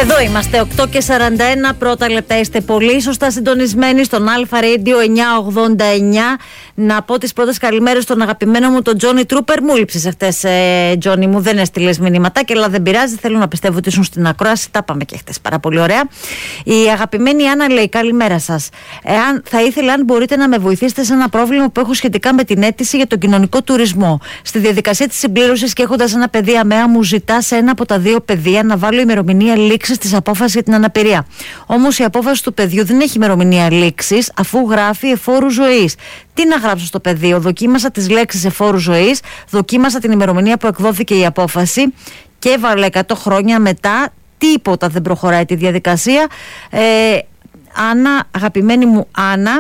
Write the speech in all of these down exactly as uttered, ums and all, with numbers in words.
Εδώ είμαστε, οκτώ και σαράντα ένα, πρώτα λεπτά. Είστε πολύ σωστά συντονισμένοι στον Αλφα Radio εννιακόσια ογδόντα εννιά. Να πω τις πρώτες καλημέρες στον αγαπημένο μου τον Τζόνι Τρούπερ. Μου λείψες χτες, ε, Τζόνι μου, δεν έστειλες μηνύματάκια, αλλά δεν πειράζει. Θέλω να πιστεύω ότι ήσουν στην ακρόαση. Τα πάμε και χτες πάρα πολύ ωραία. Η αγαπημένη Άννα λέει: καλημέρα σας. Εάν, θα ήθελα, αν μπορείτε, να με βοηθήσετε σε ένα πρόβλημα που έχω σχετικά με την αίτηση για τον κοινωνικό τουρισμό. Στη διαδικασία της συμπλήρωσης και έχοντας ένα παιδί ΑΜΕΑ, μου ζητά σε ένα από τα δύο παιδεία να βάλω ημερομηνία λήξης της απόφασης για την αναπηρία. Όμως η απόφαση του παιδιού δεν έχει ημερομηνία λήξης, αφού γράφει εφόρου ζωής. Τι να γράψω στο πεδίο? Δοκίμασα τις λέξεις εφόρου ζωής, δοκίμασα την ημερομηνία που εκδόθηκε η απόφαση και έβαλα εκατό χρόνια μετά. Τίποτα δεν προχωράει τη διαδικασία. Ε, Άννα, αγαπημένη μου Άννα,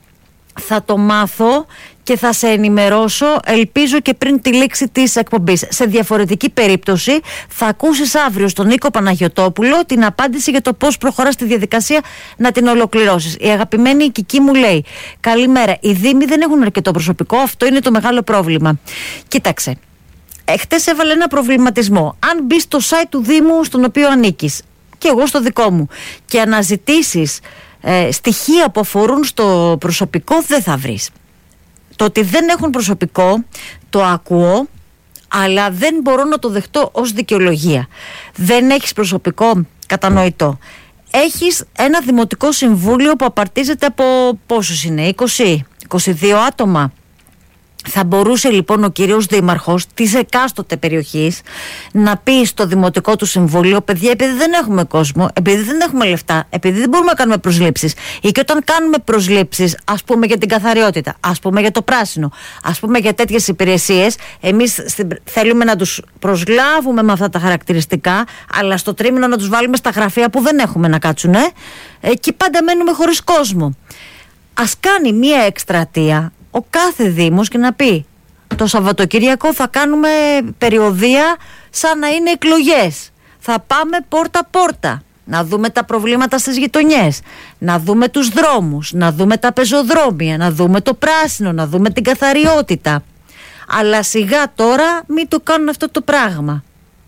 θα το μάθω και θα σε ενημερώσω, ελπίζω και πριν τη λήξη της εκπομπής. Σε διαφορετική περίπτωση θα ακούσεις αύριο στον Νίκο Παναγιωτόπουλο την απάντηση για το πώς προχωράς τη διαδικασία να την ολοκληρώσεις. Η αγαπημένη Κική μου λέει: καλημέρα, οι Δήμοι δεν έχουν αρκετό προσωπικό, αυτό είναι το μεγάλο πρόβλημα. Κοίταξε, χτες έβαλε ένα προβληματισμό. Αν μπεις στο site του Δήμου στον οποίο ανήκεις, και εγώ στο δικό μου, και αναζητήσεις ε, στοιχεία που αφορούν στο προσωπικό, δεν θα βρεις. Το ότι δεν έχουν προσωπικό το ακούω, αλλά δεν μπορώ να το δεχτώ ως δικαιολογία. Δεν έχεις προσωπικό, κατανοητό. Έχεις ένα δημοτικό συμβούλιο που απαρτίζεται από πόσους είναι, είκοσι, είκοσι δύο άτομα. Θα μπορούσε λοιπόν ο κύριος Δήμαρχος της εκάστοτε περιοχής να πει στο δημοτικό του συμβούλιο: παιδιά, επειδή δεν έχουμε κόσμο, επειδή δεν έχουμε λεφτά, επειδή δεν μπορούμε να κάνουμε προσλήψεις, ή και όταν κάνουμε προσλήψεις, ας πούμε για την καθαριότητα, ας πούμε για το πράσινο, ας πούμε για τέτοιες υπηρεσίες, εμείς θέλουμε να τους προσλάβουμε με αυτά τα χαρακτηριστικά, αλλά στο τρίμηνο να τους βάλουμε στα γραφεία που δεν έχουμε να κάτσουν, ε, και πάντα μένουμε χωρίς κόσμο. Ας κάνει μία εκστρατεία ο κάθε Δήμος και να πει: το Σαββατοκύριακο θα κάνουμε περιοδεία σαν να είναι εκλογές. Θα πάμε πόρτα-πόρτα, να δούμε τα προβλήματα στις γειτονιές, να δούμε τους δρόμους, να δούμε τα πεζοδρόμια, να δούμε το πράσινο, να δούμε την καθαριότητα. Αλλά σιγά τώρα μην το κάνουν αυτό το πράγμα.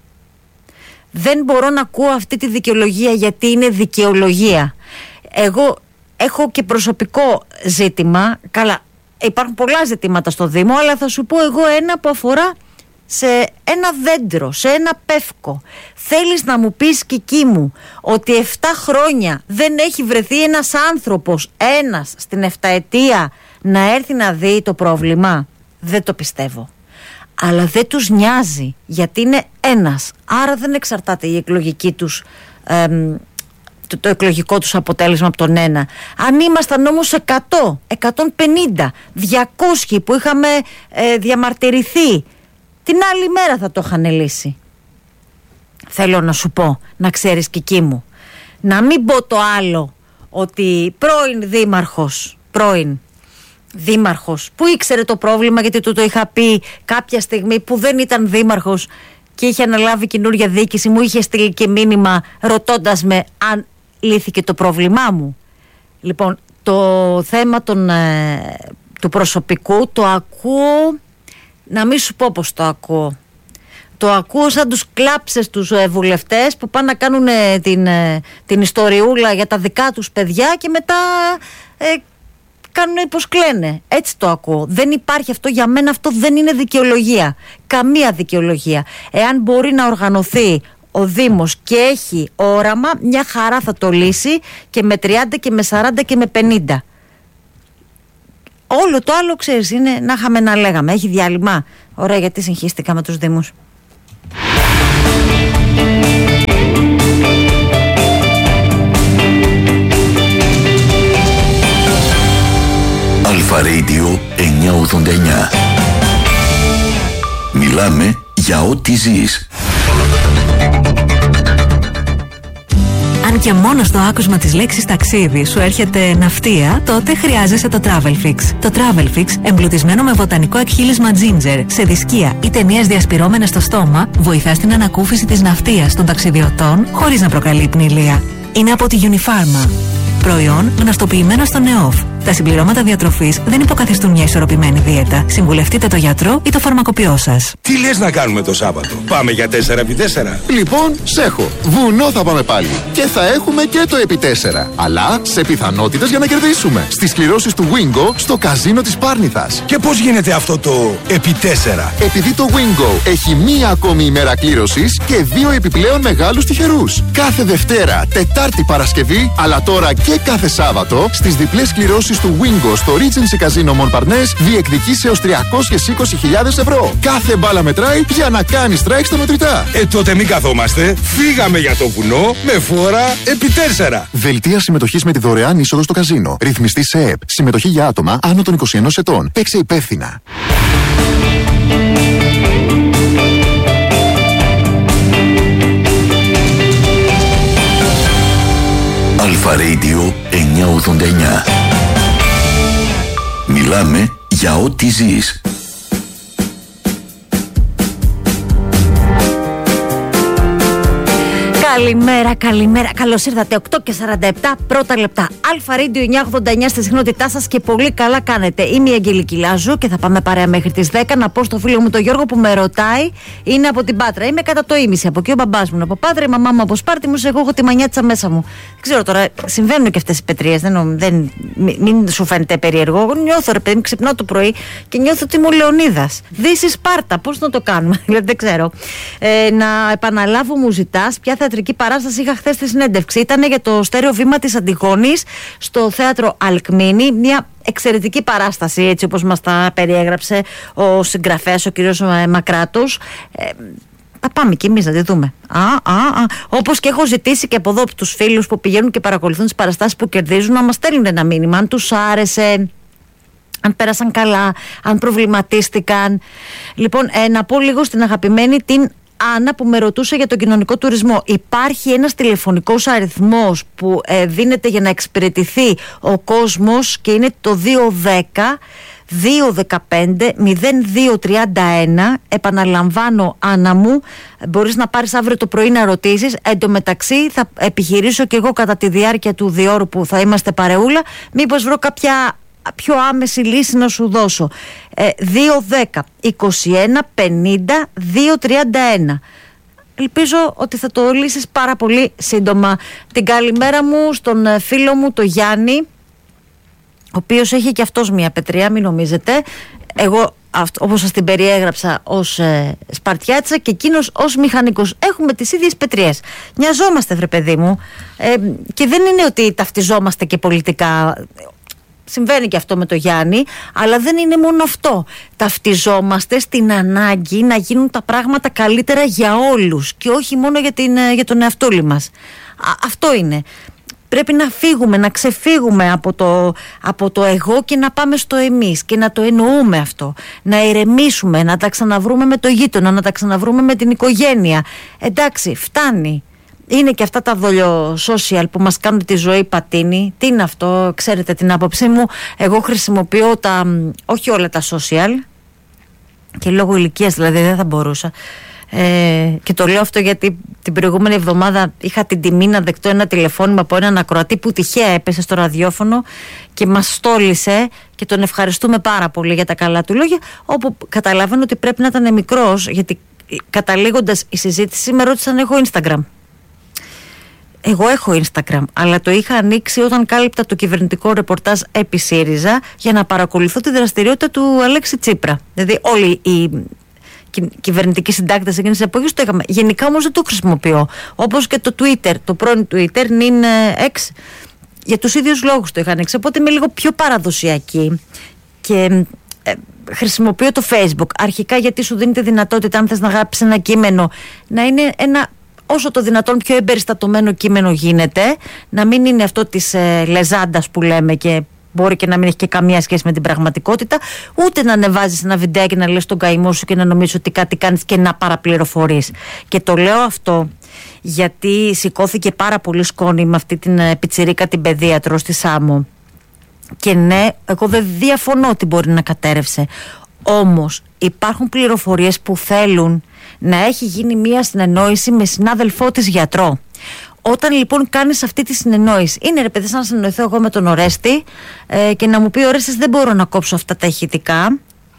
Δεν μπορώ να ακούω αυτή τη δικαιολογία, γιατί είναι δικαιολογία. Εγώ έχω και προσωπικό ζήτημα. Καλά, υπάρχουν πολλά ζητήματα στο Δήμο, αλλά θα σου πω εγώ ένα που αφορά σε ένα δέντρο, σε ένα πεύκο. Θέλεις να μου πεις, Κική μου, ότι εφτά χρόνια δεν έχει βρεθεί ένας άνθρωπος, ένας στην εφταετία, να έρθει να δει το πρόβλημα? Δεν το πιστεύω. Αλλά δεν τους νοιάζει, γιατί είναι ένας. Άρα δεν εξαρτάται η εκλογική τους εμ, Το, το εκλογικό τους αποτέλεσμα από τον ένα. Αν ήμασταν όμως εκατό, εκατόν πενήντα, διακόσιοι που είχαμε ε, διαμαρτυρηθεί, την άλλη μέρα θα το είχαν λύσει. Θέλω να σου πω, να ξέρεις, Κική μου, να μην πω το άλλο, ότι πρώην δήμαρχος, πρώην δήμαρχος που ήξερε το πρόβλημα, γιατί του το είχα πει κάποια στιγμή που δεν ήταν δήμαρχος και είχε αναλάβει καινούργια διοίκηση, μου είχε στείλει και μήνυμα ρωτώντας με αν λύθηκε το πρόβλημά μου. Λοιπόν, το θέμα των, ε, του προσωπικού το ακούω, να μην σου πω πως το ακούω. Το ακούω σαν τους κλάψες τους ε, βουλευτές που πάνε να κάνουν ε, την, ε, την ιστοριούλα για τα δικά τους παιδιά και μετά ε, κάνουν πως κλαίνε. Έτσι το ακούω. Δεν υπάρχει αυτό, για μένα αυτό δεν είναι δικαιολογία. Καμία δικαιολογία. Εάν μπορεί να οργανωθεί ο Δήμος και έχει όραμα, μια χαρά θα το λύσει, και με τριάντα και με σαράντα και με πενήντα. Όλο το άλλο, ξέρεις, είναι να είχαμε να λέγαμε. Έχει διάλειμμα. Ωραία, γιατί συγχύστηκα με τους Δήμους. Αλφα Radio εννιακόσια ογδόντα εννιά. Μιλάμε για ό,τι ζεις. Αν και μόνο στο άκουσμα της λέξης ταξίδι σου έρχεται ναυτία, τότε χρειάζεσαι το Travelfix. Το Travelfix, εμπλουτισμένο με βοτανικό εκχύλισμα ginger, σε δισκία ή ταινίες διασπυρώμενες στο στόμα, βοηθά στην ανακούφιση της ναυτίας των ταξιδιωτών χωρίς να προκαλεί πνηλεία. Είναι από τη Unifarma. Προϊόν γνωστοποιημένο στο ΝΕΟΦ. Τα συμπληρώματα διατροφής δεν υποκαθιστούν μια ισορροπημένη δίαιτα. Συμβουλευτείτε το γιατρό ή το φαρμακοποιό σας. Τι λες να κάνουμε το Σάββατο? Πάμε για τέσσερα επί τέσσερα. Λοιπόν, σέχω. Βουνό θα πάμε πάλι. Και θα έχουμε και το επί τέσσερα. Αλλά σε πιθανότητες για να κερδίσουμε. Στις κληρώσεις του Wingo στο καζίνο της Πάρνηθας. Και πώς γίνεται αυτό το επί τέσσερα? Επειδή το Wingo έχει μία ακόμη ημέρα κλήρωσης και δύο επιπλέον μεγάλους τυχερούς. Κάθε Δευτέρα, Τετάρτη, Παρασκευή, αλλά τώρα και κάθε Σάββατο, στις διπλές κληρώσεις του Wingo στο Regency Casino Montparnasse διεκδικείς έως τριακόσιες είκοσι χιλιάδες ευρώ. Κάθε μπάλα μετράει για να κάνει strike στα μετρητά. Ε, τότε μην καθόμαστε. Φύγαμε για το βουνό με φόρα επί τέσσερα. Δελτία συμμετοχής με τη δωρεάν είσοδο στο καζίνο. Ρυθμιστή σε ΕΕΠ. Συμμετοχή για άτομα άνω των είκοσι ενός ετών. Παίξε υπεύθυνα. Αλφα Radio εννιακόσια ογδόντα εννιά. Μιλάμε για ό,τι ζεις. Καλημέρα, καλημέρα. Καλώς ήρθατε. οκτώ και σαράντα επτά πρώτα λεπτά. Αλφα Radio εννιακόσια ογδόντα εννιά στη συχνότητά σας και πολύ καλά κάνετε. Είμαι η Αγγελική Λάζου και θα πάμε παρέα μέχρι τις δέκα. Να πω στο φίλο μου τον Γιώργο που με ρωτάει, είναι από την Πάτρα. Είμαι κατά το ίμιση. Από εκεί ο μπαμπάς μου είναι από Πάτρα, η μαμά μου από Σπάρτη μου, εγώ έχω τη μανιάτσα μέσα μου. Δεν ξέρω τώρα, συμβαίνουν και αυτές οι πετρίες. Δεν, δεν, μην, μην σου φαίνεται περίεργο. Εγώ νιώθω, ρε παιδί, ξυπνάω το πρωί και νιώθω ότι είμαι ο Λεωνίδας. Δύση Σπάρτα, πώς να το κάνουμε, δεν ξέρω. Ε, να επαναλάβω, μου ζητάς ποια θεατρική παράσταση είχα χθες στη συνέντευξη. Ήταν για το στέρεο βήμα της Αντιγόνης στο θέατρο Αλκμίνη. Μια εξαιρετική παράσταση, έτσι όπως μας τα περιέγραψε ο συγγραφέας, ο κύριος Μακράτος. Ε, θα πάμε κι εμείς να τη δούμε. Α, α, α. Όπως και έχω ζητήσει και από εδώ από τους φίλους που πηγαίνουν και παρακολουθούν τις παραστάσεις που κερδίζουν να μας στέλνουν ένα μήνυμα, αν τους άρεσε, αν πέρασαν καλά, αν προβληματίστηκαν. Λοιπόν, ε, να πω λίγο στην αγαπημένη την Άννα που με ρωτούσε για τον κοινωνικό τουρισμό. Υπάρχει ένας τηλεφωνικός αριθμός που ε, δίνεται για να εξυπηρετηθεί ο κόσμος και είναι το δύο δέκα δύο δεκαπέντε μηδέν δύο τριάντα ένα. Επαναλαμβάνω, Άννα μου, μπορείς να πάρεις αύριο το πρωί να ρωτήσεις. Εν τω μεταξύ θα επιχειρήσω και εγώ κατά τη διάρκεια του διώρου που θα είμαστε παρεούλα, μήπως βρω κάποια πιο άμεση λύση να σου δώσω. ε, δύο δέκα είκοσι ένα πενήντα δύο τριάντα ένα. Ελπίζω ότι θα το λύσεις πάρα πολύ σύντομα. Την καλημέρα μου στον φίλο μου το Γιάννη, ο οποίος έχει και αυτός μια πετριά, μην νομίζετε. Εγώ όπως σας την περιέγραψα ως ε, Σπαρτιάτσα και εκείνος ως μηχανικός. Έχουμε τις ίδιες πετριές. Νοιαζόμαστε, βρε παιδί μου, ε, και δεν είναι ότι ταυτιζόμαστε και πολιτικά. Συμβαίνει και αυτό με το Γιάννη, αλλά δεν είναι μόνο αυτό. Ταυτιζόμαστε στην ανάγκη να γίνουν τα πράγματα καλύτερα για όλους και όχι μόνο για, την, για τον εαυτούλη μας. Α, αυτό είναι. Πρέπει να φύγουμε, να ξεφύγουμε από το, από το εγώ και να πάμε στο εμείς και να το εννοούμε αυτό. Να ηρεμήσουμε, να τα ξαναβρούμε με το γείτονα, να τα ξαναβρούμε με την οικογένεια. Εντάξει, φτάνει. Είναι και αυτά τα δολιο social που μας κάνουν τη ζωή πατίνη. Τι είναι αυτό, ξέρετε την άποψή μου. Εγώ χρησιμοποιώ τα, όχι όλα τα social, και λόγω ηλικίας δηλαδή δεν θα μπορούσα. Ε, και το λέω αυτό γιατί την προηγούμενη εβδομάδα είχα την τιμή να δεκτώ ένα τηλεφώνημα από έναν ακροατή που τυχαία έπεσε στο ραδιόφωνο και μας στόλισε και τον ευχαριστούμε πάρα πολύ για τα καλά του λόγια, όπου καταλαβαίνω ότι πρέπει να ήταν μικρός, γιατί καταλήγοντας η συζήτηση με ρώτησαν έχω Instagram. Εγώ έχω Instagram, αλλά το είχα ανοίξει όταν κάλυπτα το κυβερνητικό ρεπορτάζ επί ΣΥΡΙΖΑ για να παρακολουθώ τη δραστηριότητα του Αλέξη Τσίπρα. Δηλαδή όλοι οι κυβερνητικοί συντάκτες εκείνης της εποχής το είχαμε. Γενικά όμως δεν το χρησιμοποιώ. Όπως και το Twitter, το πρώην Twitter, νυν X, για τους ίδιους λόγους το είχα ανοίξει. Οπότε είμαι λίγο πιο παραδοσιακή και ε, χρησιμοποιώ το Facebook. Αρχικά γιατί σου δίνει τη δυνατότητα, αν θες να γράψεις ένα κείμενο, να είναι ένα όσο το δυνατόν πιο εμπεριστατωμένο κείμενο γίνεται, να μην είναι αυτό της ε, λεζάντας που λέμε και μπορεί και να μην έχει και καμία σχέση με την πραγματικότητα, ούτε να ανεβάζεις ένα βιντεάκι να λες τον καημό σου και να νομίζεις ότι κάτι κάνεις και να παραπληροφορείς. Και το λέω αυτό γιατί σηκώθηκε πάρα πολύ σκόνη με αυτή την ε, πιτσιρίκα την παιδίατρο στη Σάμο. Και ναι, εγώ δεν διαφωνώ ότι μπορεί να κατέρευσε. Όμως υπάρχουν πληροφορίες που θέλουν να έχει γίνει μία συνεννόηση με συνάδελφό της γιατρό, Όταν λοιπόν κάνεις αυτή τη συνεννόηση, είναι ρε παιδί σαν να συνεννοηθώ εγώ με τον Ορέστη ε, και να μου πει ο Ορέστης δεν μπορώ να κόψω αυτά τα ηχητικά,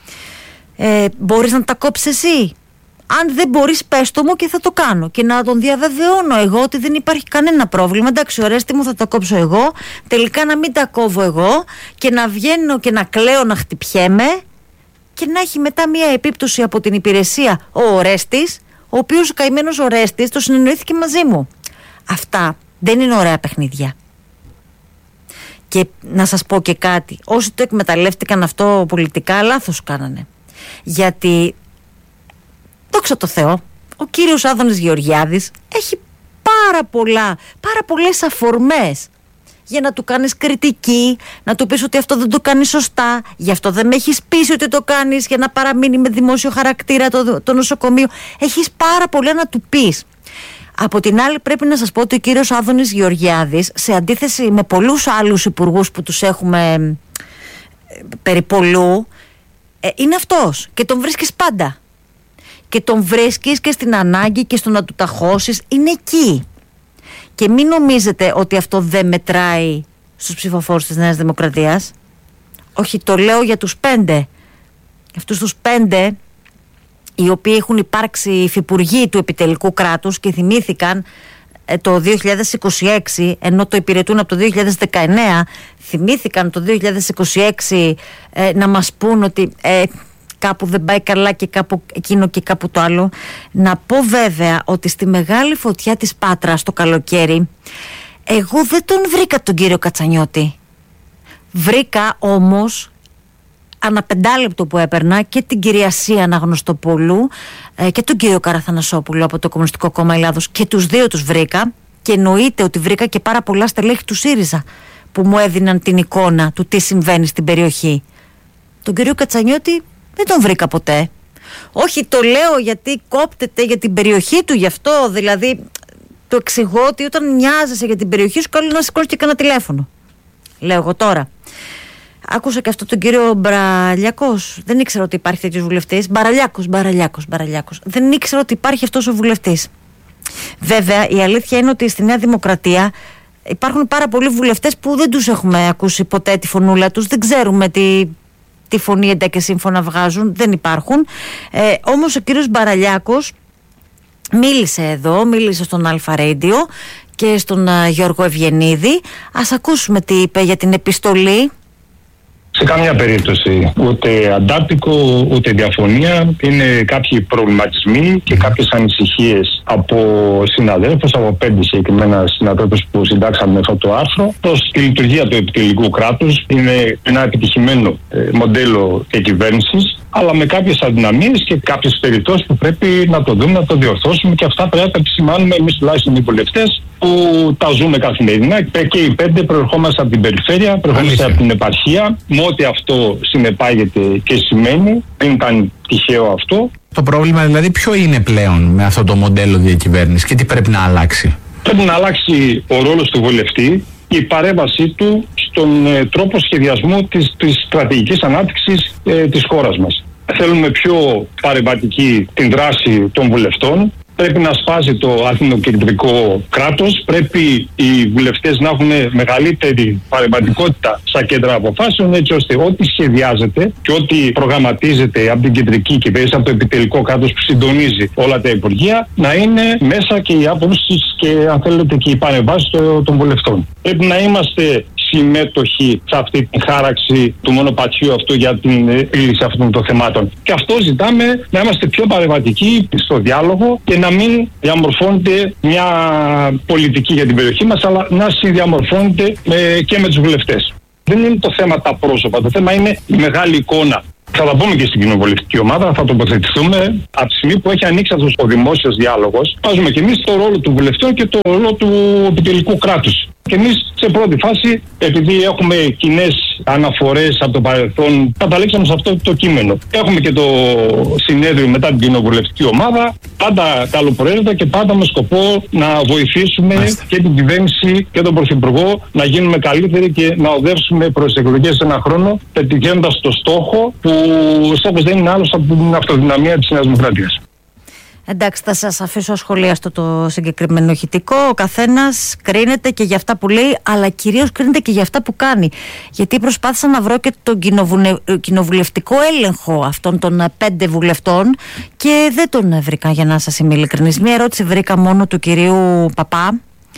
ε, μπορείς να τα κόψεις εσύ? Αν δεν μπορείς πες το μου και θα το κάνω, και να τον διαβεβαιώνω εγώ ότι δεν υπάρχει κανένα πρόβλημα. Εντάξει Ορέστη μου, θα τα κόψω εγώ, τελικά να μην τα κόβω εγώ και να βγαίνω και να κλαίω, να χτυπιέμαι, και να έχει μετά μια επίπτωση από την υπηρεσία ο Ορέστης, ο οποίος ο καημένος Ορέστης το συνεννοήθηκε μαζί μου. Αυτά δεν είναι ωραία παιχνίδια. Και να σας πω και κάτι, όσοι το εκμεταλλεύτηκαν αυτό πολιτικά, λάθος κάνανε. Γιατί, δόξα τω Θεώ, ο κύριος Άδωνης Γεωργιάδης έχει πάρα πολλά, πάρα πολλές αφορμές για να του κάνεις κριτική, να του πεις ότι αυτό δεν το κάνεις σωστά, γι' αυτό δεν με έχεις πείσει ότι το κάνεις, για να παραμείνει με δημόσιο χαρακτήρα το, το νοσοκομείο. Έχεις πάρα πολλά να του πεις. Από την άλλη πρέπει να σας πω ότι ο κύριος Άδωνης Γεωργιάδης, σε αντίθεση με πολλούς άλλους υπουργούς που τους έχουμε ε, περί πολλού, ε, είναι αυτός και τον βρίσκεις πάντα. Και τον βρίσκεις και στην ανάγκη και στο να του ταχώσεις, είναι εκεί. Και μην νομίζετε ότι αυτό δεν μετράει στους ψηφοφόρους της Νέας Δημοκρατίας. Όχι, το λέω για τους πέντε. Αυτούς τους πέντε οι οποίοι έχουν υπάρξει υφυπουργοί του επιτελικού κράτους και θυμήθηκαν ε, το δύο χιλιάδες είκοσι έξι, ενώ το υπηρετούν από το δύο χιλιάδες δεκαεννέα, θυμήθηκαν το δύο χιλιάδες είκοσι έξι ε, να μας πούν ότι ε, κάπου δεν πάει καλά και κάπου εκείνο και κάπου το άλλο. Να πω βέβαια ότι στη μεγάλη φωτιά της Πάτρας το καλοκαίρι, εγώ δεν τον βρήκα τον κύριο Κατσανιώτη. Βρήκα όμως ανά πεντάλεπτο που έπαιρνα και την κυρία Σία Αναγνωστοπούλου ε, και τον κύριο Καραθανασόπουλο από το Κομμουνιστικό Κόμμα Ελλάδος, και τους δύο τους βρήκα, και εννοείται ότι βρήκα και πάρα πολλά στελέχη του ΣΥΡΙΖΑ που μου έδιναν την εικόνα του τι συμβαίνει στην περιοχή. Τον κύριο Κατσανιώτη δεν τον βρήκα ποτέ. Όχι, το λέω γιατί κόπτεται για την περιοχή του, γι' αυτό δηλαδή το εξηγώ ότι όταν νοιάζεσαι για την περιοχή σου, καλό να σηκώσεις και κανένα τηλέφωνο. Λέω εγώ τώρα. Άκουσα και αυτό τον κύριο Μπαραλιάκος. Δεν ήξερα ότι υπάρχει τέτοιος βουλευτής. Μπαραλιάκος, Μπαραλιάκος, Μπαραλιάκος. Δεν ήξερα ότι υπάρχει αυτός ο βουλευτής. Βέβαια, η αλήθεια είναι ότι στη Νέα Δημοκρατία υπάρχουν πάρα πολλοί βουλευτές που δεν τους έχουμε ακούσει ποτέ τη φωνούλα τους. Δεν ξέρουμε τι, τι φωνή εντά και σύμφωνα βγάζουν. Δεν υπάρχουν. Ε, όμως ο κύριος Μπαραλιάκος μίλησε εδώ, μίλησε στον Αλφα Radio και στον uh, Γιώργο Ευγενίδη. Ας ακούσουμε τι είπε για την επιστολή. Σε καμία περίπτωση ούτε αντάρτικο ούτε διαφωνία. Είναι κάποιοι προβληματισμοί και κάποιες ανησυχίες από συναδέλφους, από πέντε συγκεκριμένα συναδέλφους που συντάξαμε αυτό το άρθρο, προς τη λειτουργία του επιτελικού κράτους. Είναι ένα επιτυχημένο ε, μοντέλο διακυβέρνησης, αλλά με κάποιες αδυναμίες και κάποιες περιπτώσεις που πρέπει να το δούμε, να το διορθώσουμε, και αυτά πρέπει να τα επισημάνουμε εμείς τουλάχιστον οι βουλευτές που τα ζούμε καθημερινά. Και οι πέντε προερχόμαστε από την περιφέρεια, προερχόμαστε από την επαρχία, με ό,τι αυτό συνεπάγεται και σημαίνει. Δεν ήταν τυχαίο αυτό. Το πρόβλημα δηλαδή ποιο είναι πλέον με αυτό το μοντέλο διακυβέρνησης και τι πρέπει να αλλάξει? Πρέπει να αλλάξει ο ρόλος του βουλευτή, η παρέμβασή του στον ε, τρόπο σχεδιασμού της, της στρατηγικής ανάπτυξης ε, της χώρας μας. Θέλουμε πιο παρεμβατική την δράση των βουλευτών. Πρέπει να σπάσει το αθηνοκεντρικό κράτος. Πρέπει οι βουλευτές να έχουν μεγαλύτερη παρεμβατικότητα στα κέντρα αποφάσεων, έτσι ώστε ό,τι σχεδιάζεται και ό,τι προγραμματίζεται από την κεντρική κυβέρνηση, από το επιτελικό κράτος που συντονίζει όλα τα υπουργεία, να είναι μέσα και οι άποψεις και, αν θέλετε, και οι παρεμβάσεις των βουλευτών. Πρέπει να είμαστε συμμέτοχοι σε αυτή τη χάραξη του μονοπατιού αυτού για την λύση αυτών των θεμάτων. Και αυτό ζητάμε, να είμαστε πιο παρεμβατικοί στο διάλογο και να μην διαμορφώνεται μια πολιτική για την περιοχή μας, αλλά να συνδιαμορφώνεται με, και με τους βουλευτές. Δεν είναι το θέμα τα πρόσωπα, το θέμα είναι η μεγάλη εικόνα. Θα τα πούμε και στην κοινοβουλευτική ομάδα, θα τοποθετηθούμε από τη στιγμή που έχει ανοίξει αυτός ο δημόσιος διάλογος. Βάζουμε και εμείς το ρόλο του βουλευτών και το ρόλο του επιτελικού κράτους. Και εμείς σε πρώτη φάση, επειδή έχουμε κοινές αναφορές από το παρελθόν, καταλήξαμε σε αυτό το κείμενο. Έχουμε και το συνέδριο μετά την κοινοβουλευτική ομάδα, πάντα καλοπροαίρετα και πάντα με σκοπό να βοηθήσουμε Μάλιστα. και την κυβέρνηση και τον Πρωθυπουργό να γίνουμε καλύτεροι και να οδεύσουμε προς τις εκλογές σε ένα χρόνο, πετυχαίνοντας το στόχο, που ο στόχος δεν είναι άλλος από την αυτοδυναμία της Νέας Δημοκρατίας. Εντάξει, θα σας αφήσω ασχολίαστο το συγκεκριμένο ηχητικό. Ο καθένας κρίνεται και για αυτά που λέει, αλλά κυρίως κρίνεται και για αυτά που κάνει. Γιατί προσπάθησα να βρω και τον κοινοβουλευτικό έλεγχο αυτών των πέντε βουλευτών και δεν τον βρήκα, για να σας είμαι ειλικρινής. Μία ερώτηση βρήκα μόνο του κυρίου Παπά,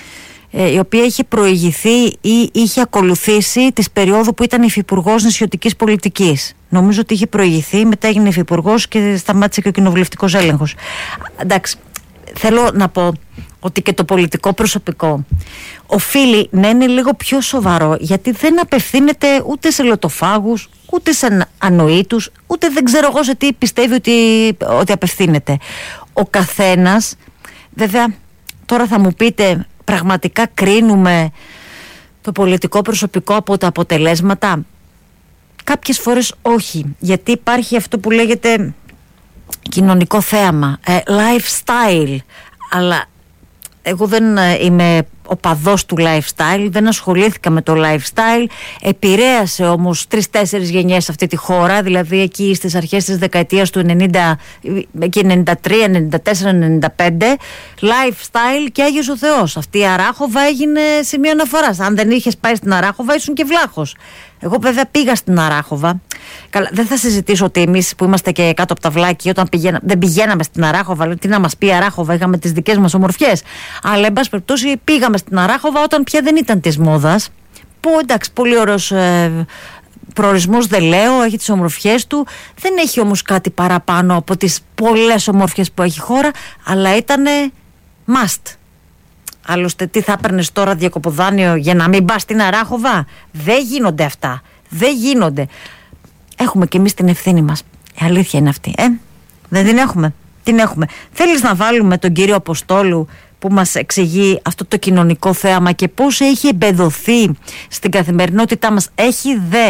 η οποία είχε προηγηθεί ή είχε ακολουθήσει της περίοδου που ήταν υφυπουργός νησιωτικής πολιτικής. Νομίζω ότι είχε προηγηθεί, μετά έγινε υφυπουργός και σταμάτησε και ο κοινοβουλευτικός έλεγχος. Εντάξει, θέλω να πω ότι και το πολιτικό προσωπικό οφείλει να είναι λίγο πιο σοβαρό, γιατί δεν απευθύνεται ούτε σε λωτοφάγους, ούτε σε ανοήτους, ούτε δεν ξέρω εγώ σε τι πιστεύει ότι, ότι απευθύνεται. Ο καθένας, βέβαια, τώρα θα μου πείτε, πραγματικά κρίνουμε το πολιτικό προσωπικό από τα αποτελέσματα? Κάποιες φορές όχι, γιατί υπάρχει αυτό που λέγεται κοινωνικό θέαμα, ε, lifestyle, αλλά εγώ δεν είμαι οπαδός του lifestyle, δεν ασχολήθηκα με το lifestyle, επηρέασε όμως τρεις-τέσσερις γενιές αυτή τη χώρα, δηλαδή εκεί στις αρχές της δεκαετίας του ενενήντα, ενενήντα τρία, ενενήντα τέσσερα, ενενήντα πέντε, lifestyle και Άγιος ο Θεός. Αυτή η Αράχοβα έγινε σημείο αναφοράς. Αν δεν είχες πάει στην Αράχοβα ήσουν και βλάχος. Εγώ βέβαια πήγα στην Αράχοβα. Καλά, δεν θα συζητήσω ότι εμείς που είμαστε και κάτω από τα βλάκια, όταν πηγαίνα, δεν πηγαίναμε στην Αράχοβα, τι να μας πει η Αράχοβα, είχαμε τις δικές μας ομορφιές. Αλλά εν πάση περιπτώσει πήγαμε στην Αράχοβα όταν πια δεν ήταν της μόδας. Που εντάξει, πολύ ωραίος ε, προορισμός δεν λέω, έχει τις ομορφιές του. Δεν έχει όμως κάτι παραπάνω από τις πολλές ομορφιές που έχει η χώρα, αλλά ήτανε must. Άλλωστε, τι θα έπαιρνες τώρα διακοποδάνιο για να μην πας στην Αράχοβα? Δεν γίνονται αυτά. Δεν γίνονται. Έχουμε κι εμείς την ευθύνη μας. Η αλήθεια είναι αυτή. Ε? Δεν την έχουμε. Την έχουμε. Θέλεις να βάλουμε τον κύριο Αποστόλου που μας εξηγεί αυτό το κοινωνικό θέαμα και πώς έχει εμπεδοθεί στην καθημερινότητά μας? Έχει δε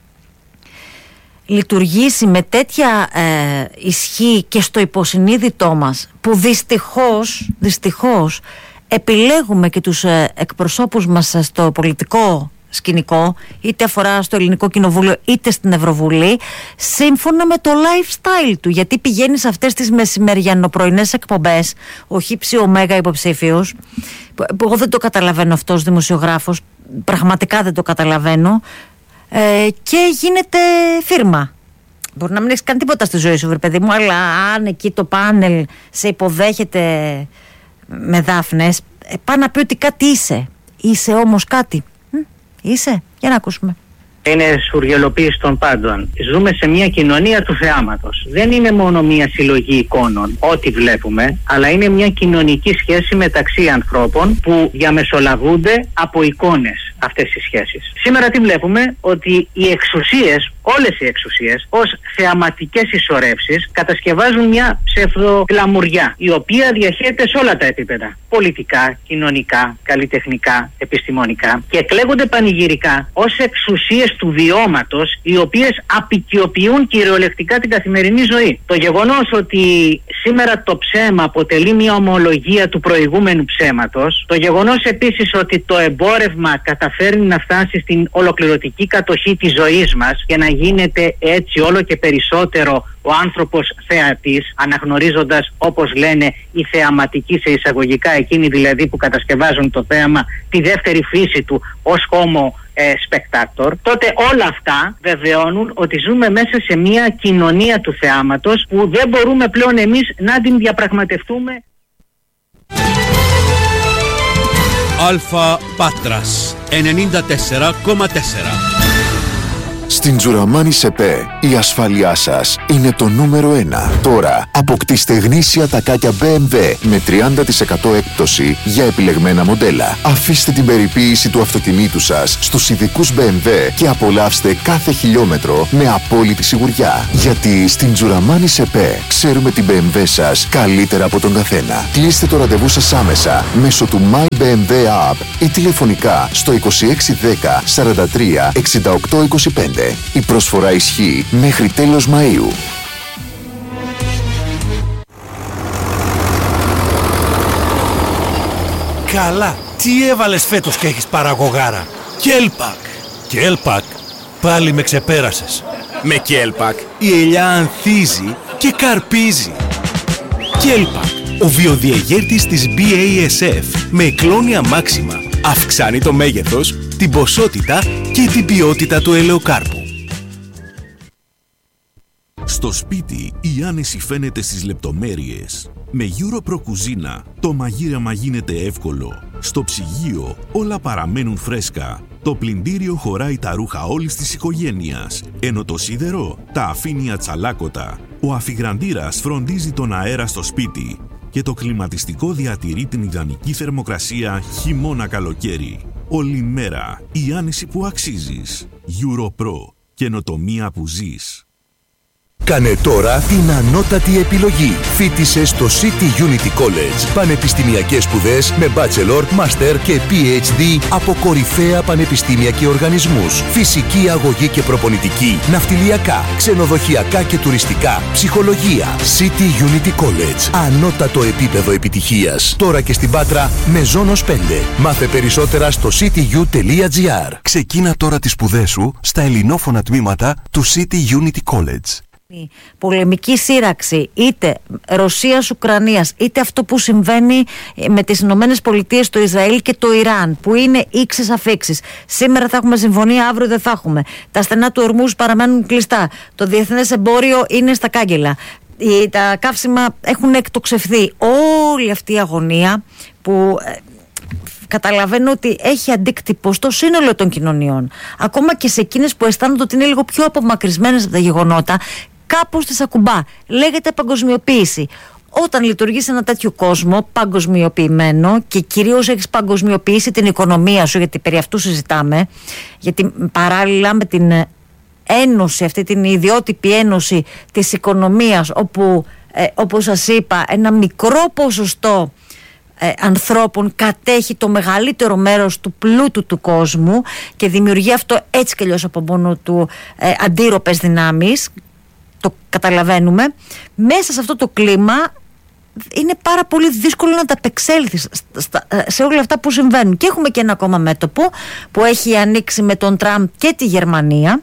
λειτουργήσει με τέτοια ε, ισχύ και στο υποσυνείδητό μας, που δυστυχώς, δυστυχώς επιλέγουμε και τους ε, εκπροσώπους μας στο πολιτικό σκηνικό, είτε αφορά στο Ελληνικό Κοινοβούλιο είτε στην Ευρωβουλή, σύμφωνα με το lifestyle του. Γιατί πηγαίνει σε αυτές τις μεσημεριανοππρωινές εκπομπές, ο χύψη ωμέγα υποψήφιος, που εγώ δεν το καταλαβαίνω αυτό ως δημοσιογράφος, πραγματικά δεν το καταλαβαίνω, ε, και γίνεται φίρμα. Μπορεί να μην έχεις κάνει τίποτα στη ζωή σου, βρε παιδί μου, αλλά αν εκεί το πάνελ σε υποδέχεται με δάφνες, ε, πάει να πει ότι κάτι είσαι. Είσαι όμως κάτι. Είσαι, για να ακούσουμε. Είναι σουργελοποίηση των πάντων. Ζούμε σε μια κοινωνία του θεάματος. Δεν είναι μόνο μια συλλογή εικόνων, ό,τι βλέπουμε, αλλά είναι μια κοινωνική σχέση μεταξύ ανθρώπων που διαμεσολαβούνται από εικόνες αυτές οι σχέσεις. Σήμερα τι βλέπουμε? Ότι οι εξουσίες, όλες οι εξουσίες, ως θεαματικές ισορρεύσεις κατασκευάζουν μια ψευδοκλαμουριά, η οποία διαχέεται σε όλα τα επίπεδα. Πολιτικά, κοινωνικά, καλλιτεχνικά, επιστημονικά, και εκλέγονται πανηγυρικά ως εξουσίες του βιώματος, οι οποίες απικιοποιούν κυριολεκτικά την καθημερινή ζωή. Το γεγονός ότι σήμερα το ψέμα αποτελεί μια ομολογία του προηγούμενου ψέματος, το γεγονός επίσης ότι το εμπόρευμα καταφέρνει να φτάσει στην ολοκληρωτική κατοχή της ζωής μας και να γίνεται έτσι όλο και περισσότερο ο άνθρωπος θεατής, αναγνωρίζοντας, όπως λένε οι θεαματικοί σε εισαγωγικά, εκείνοι δηλαδή που κατασκευάζουν το θέαμα, τη δεύτερη φύση του ως homo ε, spectator, τότε όλα αυτά βεβαιώνουν ότι ζούμε μέσα σε μια κοινωνία του θεάματος που δεν μπορούμε πλέον εμείς να την διαπραγματευτούμε. Αλφα Πάτρας ενενήντα τέσσερα κόμμα τέσσερα. Στην Τζουραμάνι ΣΕΠΕ η ασφάλειά σας είναι το νούμερο ένα. Τώρα αποκτήστε γνήσια τακάκια μπι εμ ντάμπλιου με τριάντα τοις εκατό έκπτωση για επιλεγμένα μοντέλα. Αφήστε την περιποίηση του αυτοκινήτου σας στους ειδικούς μπι εμ ντάμπλιου και απολαύστε κάθε χιλιόμετρο με απόλυτη σιγουριά. Γιατί στην Τζουραμάνι ΣΕΠΕ ξέρουμε την μπι εμ ντάμπλιου σας καλύτερα από τον καθένα. Κλείστε το ραντεβού σας άμεσα μέσω του My μπι εμ ντάμπλιου App ή τηλεφωνικά στο είκοσι έξι δέκα σαράντα τρία εξήντα οκτώ είκοσι πέντε. Η προσφορά ισχύει μέχρι τέλος Μαΐου. Καλά, τι έβαλες φέτος και έχεις παραγωγάρα? Κέλπακ. Κέλπακ, πάλι με ξεπέρασες. Με Κέλπακ η ελιά ανθίζει και καρπίζει. Κέλπακ, ο βιοδιεγέρτης της μπι έι ες εφ με κλόνια μάξιμα. Αυξάνει το μέγεθος, την ποσότητα και την ποιότητα του ελαιοκάρπου. Στο σπίτι η άνεση φαίνεται στις λεπτομέρειες. Με EuroPro κουζίνα το μαγείρεμα γίνεται εύκολο. Στο ψυγείο όλα παραμένουν φρέσκα. Το πλυντήριο χωράει τα ρούχα όλης της οικογένειας, ενώ το σίδερο τα αφήνει ατσαλάκωτα. Ο αφιγραντήρας φροντίζει τον αέρα στο σπίτι και το κλιματιστικό διατηρεί την ιδανική θερμοκρασία χειμώνα-καλοκαίρι. Όλη μέρα η άνεση που αξίζεις. EuroPro. Καινοτομία που ζεις. Κάνε τώρα την ανώτατη επιλογή. Φοίτησε στο City Unity College. Πανεπιστημιακές σπουδές με bachelor, master και πι έιτς ντι από κορυφαία πανεπιστήμια και οργανισμούς. Φυσική αγωγή και προπονητική, ναυτιλιακά, ξενοδοχειακά και τουριστικά, ψυχολογία. City Unity College. Ανώτατο επίπεδο επιτυχίας. Τώρα και στην Πάτρα με Ζώνος πέντε. Μάθε περισσότερα στο cityU τελεία gr. Ξεκίνα τώρα τις σπουδές σου στα ελληνόφωνα τμήματα του City Unity College. Πολεμική σύραξη, είτε Ρωσίας-Ουκρανίας, είτε αυτό που συμβαίνει με τις Ηνωμένες Πολιτείες, το Ισραήλ και το Ιράν, που είναι ήξες αφήξεις. Σήμερα θα έχουμε συμφωνία, αύριο δεν θα έχουμε. Τα στενά του Ορμούζ παραμένουν κλειστά. Το διεθνές εμπόριο είναι στα κάγκελα. Τα καύσιμα έχουν εκτοξευθεί. Όλη αυτή η αγωνία που καταλαβαίνω ότι έχει αντίκτυπο στο σύνολο των κοινωνιών. Ακόμα και σε εκείνες που αισθάνονται ότι είναι λίγο πιο απομακρυσμένες από τα γεγονότα, κάπως τις ακουμπά. Λέγεται παγκοσμιοποίηση. Όταν λειτουργείς σε ένα τέτοιο κόσμο παγκοσμιοποιημένο και κυρίως έχεις παγκοσμιοποιήσει την οικονομία σου, γιατί περί αυτού συζητάμε, γιατί παράλληλα με την ένωση, αυτή την ιδιότυπη ένωση της οικονομίας, όπου ε, όπως σας είπα ένα μικρό ποσοστό Ε, ανθρώπων κατέχει το μεγαλύτερο μέρος του πλούτου του κόσμου και δημιουργεί αυτό έτσι κι αλλιώς από μόνο του ε, αντίρροπες δυνάμεις, το καταλαβαίνουμε. Μέσα σε αυτό το κλίμα είναι πάρα πολύ δύσκολο να τα απεξέλθεις σε όλα αυτά που συμβαίνουν. Και έχουμε και ένα ακόμα μέτωπο που έχει ανοίξει με τον Τραμπ και τη Γερμανία,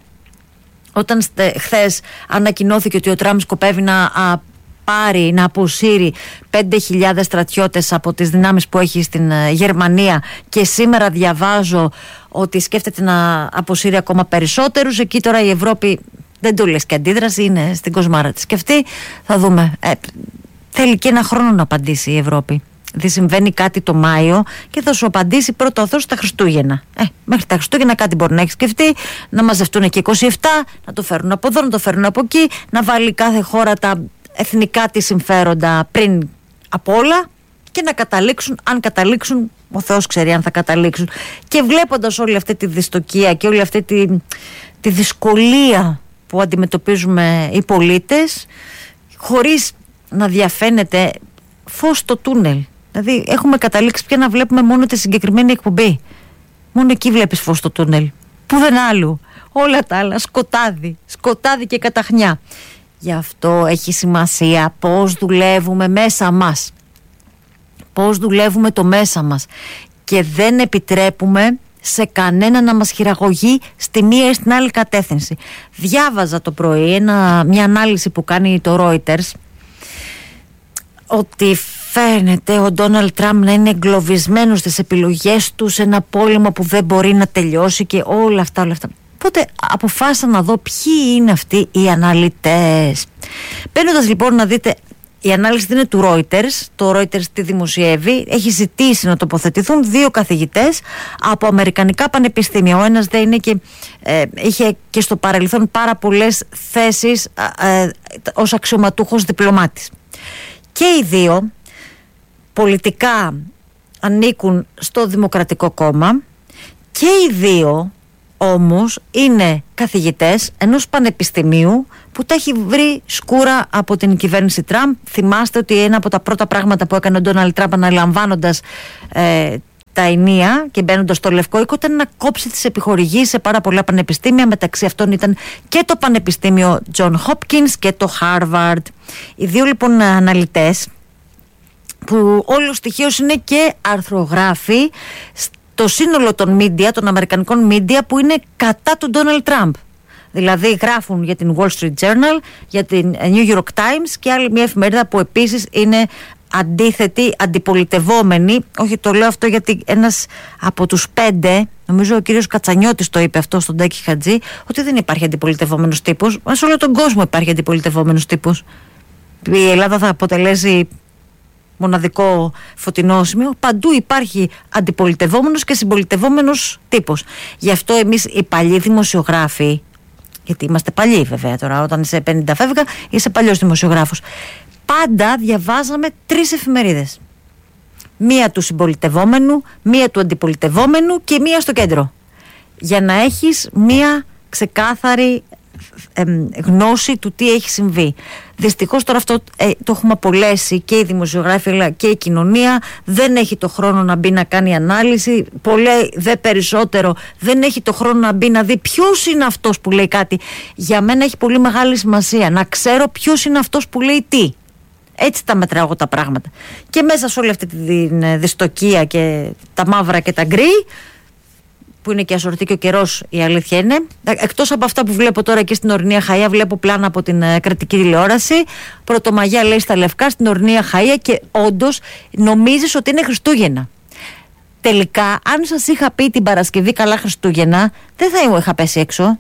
όταν χθες ανακοινώθηκε ότι ο Τραμπ σκοπεύει να α, πάρει, να αποσύρει πέντε χιλιάδες στρατιώτες από τις δυνάμεις που έχει στην Γερμανία, και σήμερα διαβάζω ότι σκέφτεται να αποσύρει ακόμα περισσότερους. Εκεί τώρα η Ευρώπη δεν το λες και αντίδραση, είναι στην κοσμάρα της. Και αυτή θα δούμε. Ε, θέλει και ένα χρόνο να απαντήσει η Ευρώπη. Δεν συμβαίνει κάτι το Μάιο και θα σου απαντήσει πρώτα ο Θεός τα Χριστούγεννα. Ε, μέχρι τα Χριστούγεννα κάτι μπορεί να έχει σκεφτεί, να μαζευτούν και είκοσι επτά, να το φέρουν από εδώ, να το φέρουν από εκεί, να βάλει κάθε χώρα τα εθνικά της συμφέροντα πριν από όλα και να καταλήξουν, αν καταλήξουν, ο Θεός ξέρει αν θα καταλήξουν. Και βλέποντας όλη αυτή τη δυστοκία και όλη αυτή τη, τη δυσκολία που αντιμετωπίζουμε οι πολίτες, χωρίς να διαφαίνεται φως στο τούνελ. Δηλαδή έχουμε καταλήξει πια να βλέπουμε μόνο τη συγκεκριμένη εκπομπή. Μόνο εκεί βλέπεις φως στο τούνελ. Πού δεν άλλου. Όλα τα άλλα σκοτάδι, σκοτάδι και καταχνιά. Γι' αυτό έχει σημασία πώς δουλεύουμε μέσα μας. Πώς δουλεύουμε το μέσα μας. Και δεν επιτρέπουμε σε κανένα να μας χειραγωγεί στη μία ή στην άλλη κατεύθυνση. Διάβαζα το πρωί ένα, μια ανάλυση που κάνει το Reuters, ότι φαίνεται ο Ντόναλντ Τραμπ να είναι εγκλωβισμένος στις επιλογές του σε ένα πόλεμο που δεν μπορεί να τελειώσει και όλα αυτά, όλα αυτά. Οπότε αποφάσισα να δω ποιοι είναι αυτοί οι αναλυτές. Παίρνοντας λοιπόν να δείτε, η ανάλυση είναι του Reuters, το Reuters τη δημοσιεύει, έχει ζητήσει να τοποθετηθούν δύο καθηγητές από αμερικανικά πανεπιστήμια. Ο ένας δεν είναι και, ε, είχε και στο παρελθόν πάρα πολλές θέσεις ε, ως αξιωματούχος διπλωμάτης. Και οι δύο πολιτικά ανήκουν στο Δημοκρατικό Κόμμα και οι δύο όμως είναι καθηγητές ενός πανεπιστημίου που τα έχει βρει σκούρα από την κυβέρνηση Τραμπ. Θυμάστε ότι ένα από τα πρώτα πράγματα που έκανε ο Ντόναλντ Τραμπ αναλαμβάνοντας ε, τα ενία και μπαίνοντας στο Λευκό Οίκο ήταν να κόψει τις επιχορηγήσεις σε πάρα πολλά πανεπιστήμια. Μεταξύ αυτών ήταν και το Πανεπιστήμιο John Hopkins και το Harvard. Οι δύο λοιπόν αναλυτές, που όλο στοιχείως είναι και αρθρογράφοι, το σύνολο των media, των αμερικανικών media, που είναι κατά του Ντόναλντ Τραμπ. Δηλαδή γράφουν για την Wall Street Journal, για την New York Times και άλλη μια εφημερίδα που επίσης είναι αντίθετη, αντιπολιτευόμενη. Όχι, το λέω αυτό γιατί ένας από τους πέντε, νομίζω ο κύριος Κατσανιώτης το είπε αυτό στον Τάκη Χατζή, ότι δεν υπάρχει αντιπολιτευόμενος τύπος. Σε όλο τον κόσμο υπάρχει αντιπολιτευόμενος τύπος. Η Ελλάδα θα αποτελέσει μοναδικό φωτεινό σημείο. Παντού υπάρχει αντιπολιτευόμενος και συμπολιτευόμενος τύπος. Γι' αυτό εμείς οι παλιοί δημοσιογράφοι, γιατί είμαστε παλιοί βέβαια τώρα, όταν είσαι πενήντα φεύγα είσαι παλιός δημοσιογράφος, πάντα διαβάζαμε τρεις εφημερίδες. Μία του συμπολιτευόμενου, μία του αντιπολιτευόμενου και μία στο κέντρο. Για να έχεις μία ξεκάθαρη ε, γνώση του τι έχει συμβεί. Δυστυχώς τώρα αυτό ε, το έχουμε απολέσει και οι δημοσιογράφοι αλλά και η κοινωνία. Δεν έχει το χρόνο να μπει να κάνει ανάλυση. Πολύ δε περισσότερο δεν έχει το χρόνο να μπει να δει ποιος είναι αυτός που λέει κάτι. Για μένα έχει πολύ μεγάλη σημασία να ξέρω ποιος είναι αυτός που λέει τι. Έτσι τα μετράω εγώ τα πράγματα. Και μέσα σε όλη αυτή τη δυστοκία και τα μαύρα και τα γκρι, που είναι και ασορτή και ο καιρός, η αλήθεια είναι. Εκτός από αυτά που βλέπω τώρα και στην Ορεινή Αχαΐα, βλέπω πλάνα από την uh, κρατική τηλεόραση. Πρωτομαγιά λέει στα λευκά στην Ορεινή Αχαΐα και όντως νομίζεις ότι είναι Χριστούγεννα. Τελικά, αν σας είχα πει την Παρασκευή καλά Χριστούγεννα, δεν θα ήμουν, είχα πέσει έξω.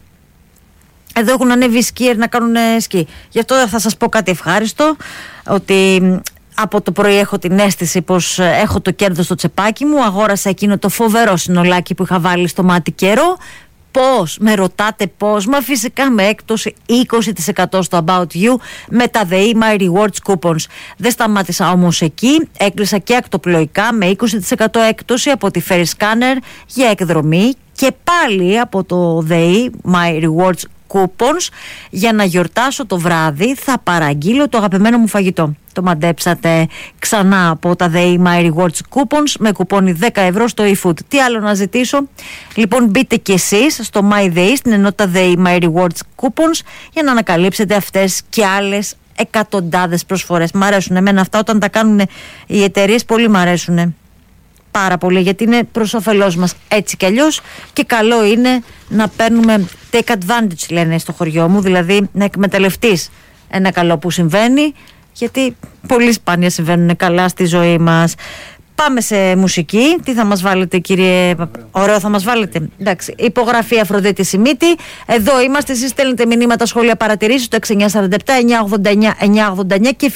Εδώ έχουν ανέβει σκίερ να κάνουν σκι. Γι' αυτό θα σας πω κάτι ευχάριστο, ότι από το πρωί έχω την αίσθηση πως έχω το κέρδος στο τσεπάκι μου. Αγόρασα εκείνο το φοβερό συνολάκι που είχα βάλει στο μάτι καιρό. Πώς, με ρωτάτε πώς? Μα φυσικά με έκπτωση είκοσι τοις εκατό στο About You με τα The My Rewards Coupons. Δεν σταμάτησα όμως εκεί, έκλεισα και ακτοπλοϊκά με είκοσι τοις εκατό έκπτωση από τη Ferry Scanner για εκδρομή και πάλι από το The My Rewards Coupons για να γιορτάσω το βράδυ. Θα παραγγείλω το αγαπημένο μου φαγητό. Το μαντέψατε ξανά από τα The My Rewards Coupons με κουπόνι δέκα ευρώ στο eFood. Τι άλλο να ζητήσω? Λοιπόν, μπείτε κι εσείς στο MyDay, στην ενότητα The My Rewards Coupons, για να ανακαλύψετε αυτές και άλλες εκατοντάδες προσφορές. Μ' αρέσουν εμένα αυτά όταν τα κάνουν οι εταιρείες, πολύ μ' αρέσουν πάρα πολύ, γιατί είναι προς όφελός μας έτσι κι αλλιώς, και καλό είναι να παίρνουμε take advantage, λένε στο χωριό μου, δηλαδή να εκμεταλλευτείς ένα καλό που συμβαίνει, γιατί πολύ σπάνια συμβαίνουν καλά στη ζωή μας. Πάμε σε μουσική. Τι θα μας βάλετε, κύριε? Ωραίο θα μας βάλετε. Εντάξει. Υπογραφή Αφροδίτη Σιμίτη. Εδώ είμαστε. Εσείς στέλνετε μηνύματα, σχόλια, παρατηρήσεις στο έξι εννιά τέσσερα επτά εννιά ογδόντα εννιά εννιά ογδόντα εννιά και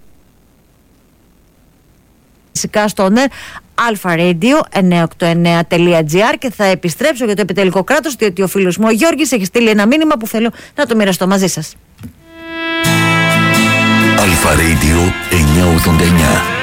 φυσικά στο νερ αλφα-radio εννιακόσια ογδόντα εννέα τελεία τζι άρ, και θα επιστρέψω για το επιτελικό κράτος, διότι ο φίλος μου ο Γιώργης έχει στείλει ένα μήνυμα που θέλω να το μοιραστώ μαζί σας. αλφα Radio εννιακόσια ογδόντα εννιά.